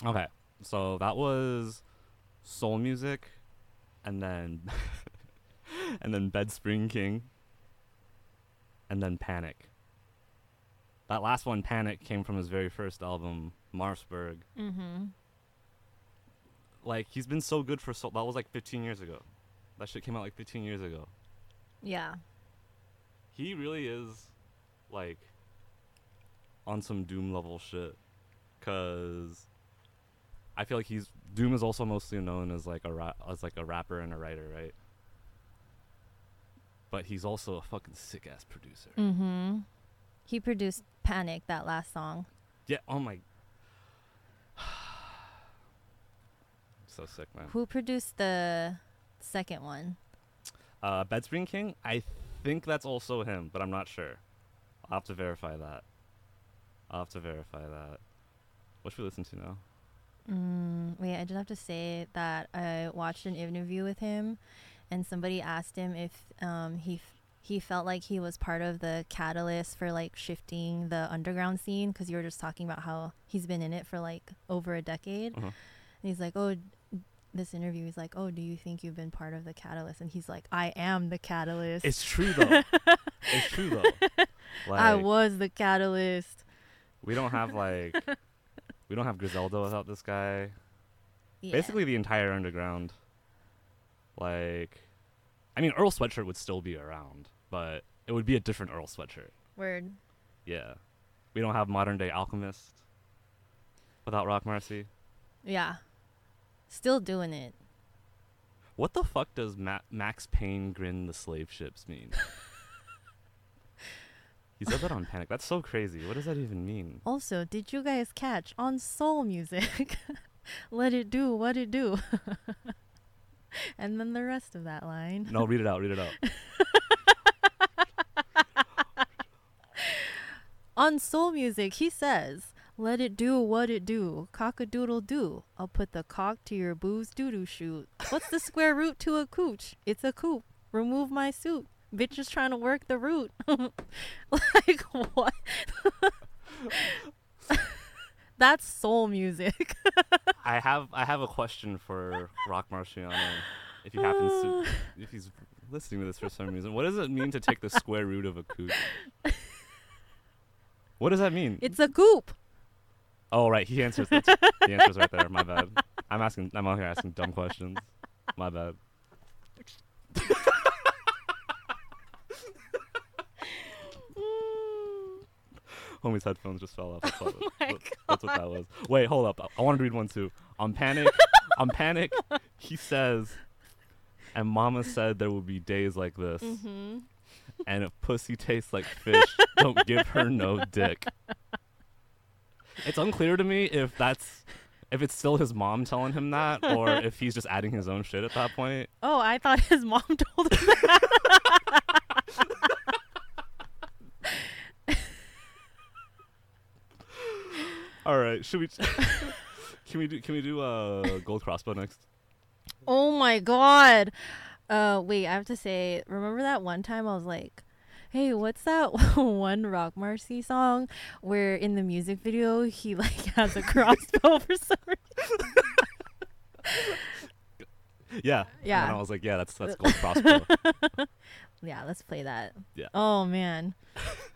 Okay, so that was Soul Music, and then and then Bed Spring King, and then Panic. That last one, Panic, came from his very first album, Marsburg. Mm-hmm. Like, he's been so good for so. That was like 15 years ago. That shit came out like 15 years ago. Yeah. He really is, like, on some Doom level shit. Cause I feel like Doom is also mostly known as like a rapper and a writer, right? But he's also a fucking sick ass producer. Mm-hmm. He produced Panic, that last song. Yeah. Oh my. So sick, man. Who produced the second one? Bed Spring King. I think that's also him, but I'm not sure. I'll have to verify that. What should we listen to now? Wait, I just have to say that I watched an interview with him, and somebody asked him if he felt like he was part of the catalyst for like shifting the underground scene, because you were just talking about how he's been in it for like over a decade. Uh-huh. And he's like, oh, this interview, he's like, oh, do you think you've been part of the catalyst? And he's like, I am the catalyst. It's true though. It's true though. Like, I was the catalyst. we don't have Griselda without this guy. Yeah. Basically the entire underground. Like, I mean, Earl Sweatshirt would still be around, but it would be a different Earl Sweatshirt. Word. Yeah. We don't have modern day Alchemist without Rock Marcy. Yeah. Still doing it. What the fuck does Max Payne grin the slave ships mean? He said that on Panic. That's so crazy. What does that even mean? Also, did you guys catch on Soul Music? Let it do what it do. And then the rest of that line. No, read it out. On Soul Music, he says, let it do what it do. Cock-a-doodle-doo. I'll put the cock to your booze doo-doo shoot. What's the square root to a cooch? It's a coop. Remove my suit. Bitch is trying to work the root. Like, what? That's soul music. I have a question for Rock Marciano. If he's listening to this for some reason, what does it mean to take the square root of a coop? What does that mean? It's a goop. Oh, right. He answers right there. My bad. I'm out here asking dumb questions. My bad. Homie's headphones just fell off. That's what that was. Wait, hold up. I wanted to read one too. On Panic, he says, and Mama said there would be days like this. Mm-hmm. And if pussy tastes like fish, don't give her no dick. It's unclear to me if it's still his mom telling him that, or if he's just adding his own shit at that point. Oh, I thought his mom told him that. All right, should we? Can we do Gold Crossbow next? Oh my god. Wait, I have to say, remember that one time I was like, hey, what's that one Rock Marcy song where in the music video he like has a crossbow for some reason? Yeah. Yeah. And I was like, yeah, that's Gold Crossbow. Yeah, let's play that. Yeah. Oh man.